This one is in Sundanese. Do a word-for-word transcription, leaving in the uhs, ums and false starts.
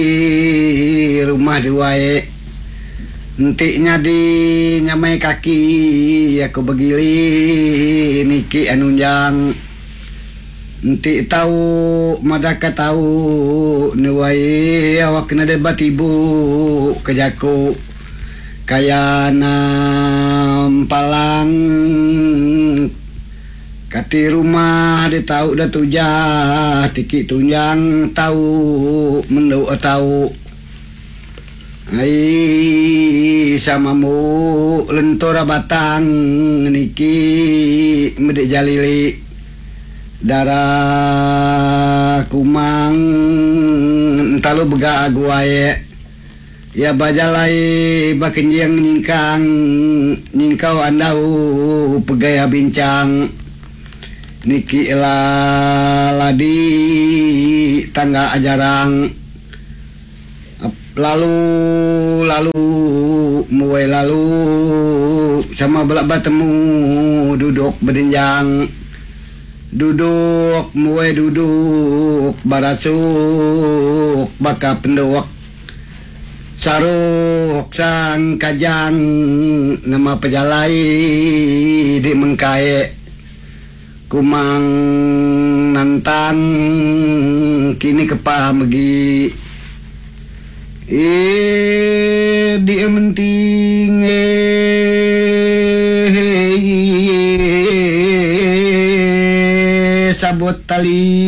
rumah diwae entiknya di nyamai kaki aku begili niki anunjang enti tahu madaka tahu niwai awak kena debat ibu kejaku kaya nam palang kati rumah dia tahu dah tujah tiki tunjang tahu mendau tahu ai sama mu lentora batang niki medek jalili darah kumang entalo bega aguaye ya bajalai bakenjang nyingkang nyingkau andau pegaya bincang niki ladi tangga ajarang lalu lalu muai lalu sama belak bertemu duduk berdenjang duduk muai duduk barasuk baka pendok saruk sang kajang nama pejalai di mengkae kumang nantang kini kepamegi eh dia menting eh sabot tali